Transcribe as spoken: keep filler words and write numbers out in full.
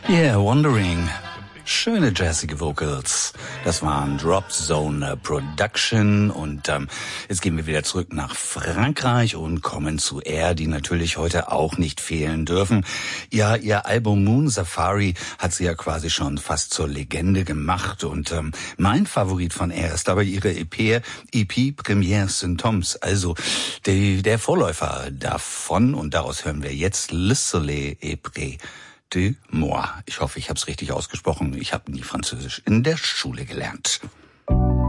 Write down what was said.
Yeah, Wondering. Schöne jazzige Vocals. Das waren Drop Zone Production und ähm, jetzt gehen wir wieder zurück nach Frankreich und kommen zu Air, die natürlich heute auch nicht fehlen dürfen. Ja, ihr Album Moon Safari hat sie ja quasi schon fast zur Legende gemacht und ähm, mein Favorit von Air ist aber ihre E P, E P Première Symptômes, also die, der Vorläufer davon und daraus hören wir jetzt Le Soleil est près de moi. Ich hoffe, ich habe es richtig ausgesprochen. Ich habe nie Französisch in der Schule gelernt.